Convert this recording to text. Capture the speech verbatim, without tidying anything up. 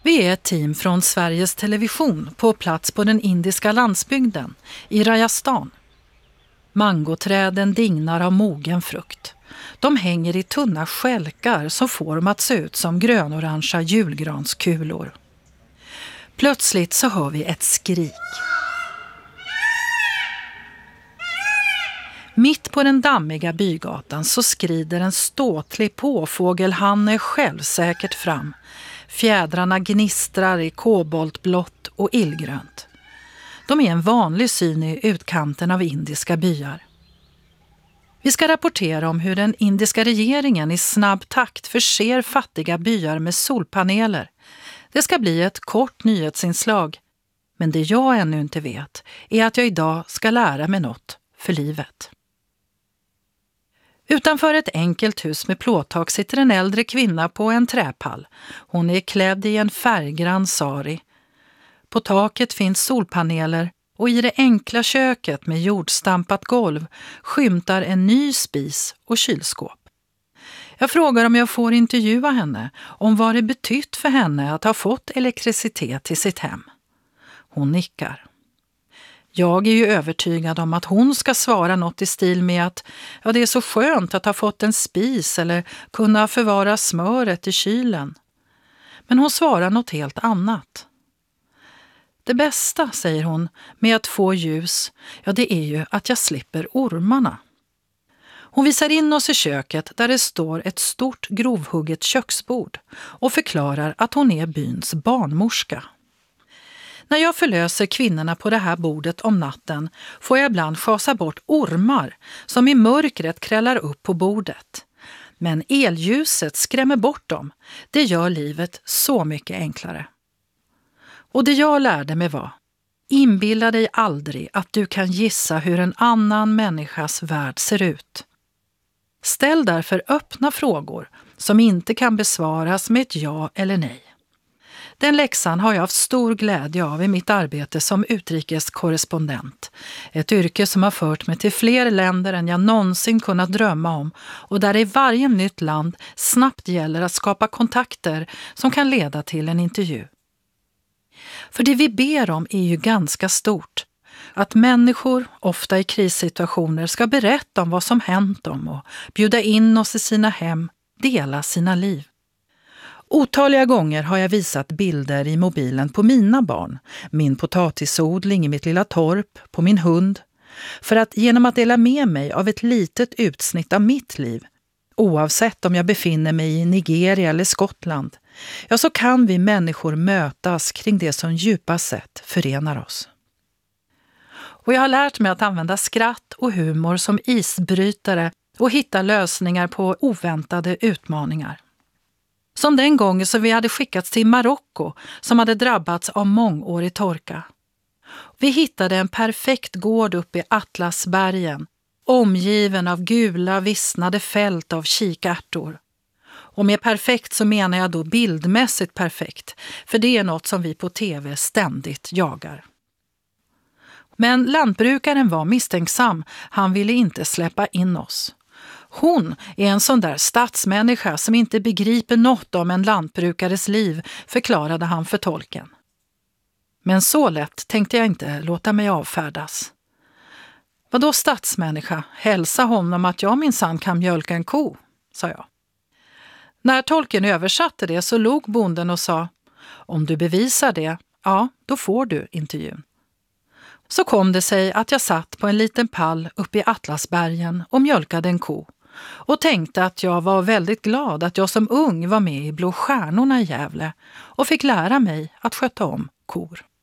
Vi är ett team från Sveriges Television på plats på den indiska landsbygden i Rajasthan. Mangoträden dignar av mogen frukt. De hänger i tunna skälkar som får dem att se ut som grönorangea julgranskulor. Plötsligt så hör vi ett skrik. Mitt på den dammiga bygatan så skrider en ståtlig påfågelhanne självsäkert fram. Fjädrarna gnistrar i koboltblått och illgrönt. De är en vanlig syn i utkanten av indiska byar. Vi ska rapportera om hur den indiska regeringen i snabb takt förser fattiga byar med solpaneler. Det ska bli ett kort nyhetsinslag. Men det jag ännu inte vet är att jag idag ska lära mig något för livet. Utanför ett enkelt hus med plåttak sitter en äldre kvinna på en träpall. Hon är klädd i en färggrann sari. På taket finns solpaneler och i det enkla köket med jordstampat golv skymtar en ny spis och kylskåp. Jag frågar om jag får intervjua henne om vad det betytt för henne att ha fått elektricitet till sitt hem. Hon nickar. Jag är ju övertygad om att hon ska svara något i stil med att ja, det är så skönt att ha fått en spis eller kunna förvara smöret i kylen. Men hon svarar något helt annat. Det bästa, säger hon, med att få ljus, ja det är ju att jag slipper ormarna. Hon visar in oss i köket där det står ett stort grovhugget köksbord och förklarar att hon är byns barnmorska. När jag förlöser kvinnorna på det här bordet om natten får jag ibland schasa bort ormar som i mörkret krällar upp på bordet. Men elljuset skrämmer bort dem. Det gör livet så mycket enklare. Och det jag lärde mig var: inbilla dig aldrig att du kan gissa hur en annan människas värld ser ut. Ställ därför öppna frågor som inte kan besvaras med ett ja eller nej. Den läxan har jag haft stor glädje av i mitt arbete som utrikeskorrespondent. Ett yrke som har fört mig till fler länder än jag någonsin kunnat drömma om och där det i varje nytt land snabbt gäller att skapa kontakter som kan leda till en intervju. För det vi ber om är ju ganska stort. Att människor, ofta i krissituationer, ska berätta om vad som hänt dem och bjuda in oss i sina hem, dela sina liv. Otaliga gånger har jag visat bilder i mobilen på mina barn, min potatisodling i mitt lilla torp, på min hund. För att genom att dela med mig av ett litet utsnitt av mitt liv, oavsett om jag befinner mig i Nigeria eller Skottland, ja så kan vi människor mötas kring det som djupast sett förenar oss. Och jag har lärt mig att använda skratt och humor som isbrytare och hitta lösningar på oväntade utmaningar. Som den gången så vi hade skickats till Marocko som hade drabbats av mångårig torka. Vi hittade en perfekt gård uppe i Atlasbergen, omgiven av gula vissnade fält av kikärtor. Och med perfekt så menar jag då bildmässigt perfekt, för det är något som vi på tv ständigt jagar. Men lantbrukaren var misstänksam, han ville inte släppa in oss. Hon är en sån där stadsmänniska som inte begriper något om en lantbrukares liv, förklarade han för tolken. Men så lätt tänkte jag inte låta mig avfärdas. Vadå stadsmänniska? Hälsa honom att jag minsann kan mjölka en ko, sa jag. När tolken översatte det så log bonden och sa: om du bevisar det, ja, då får du intervjun. Så kom det sig att jag satt på en liten pall uppe i Atlasbergen och mjölkade en ko och tänkte att jag var väldigt glad att jag som ung var med i Blå stjärnorna i Gävle och fick lära mig att sköta om kor.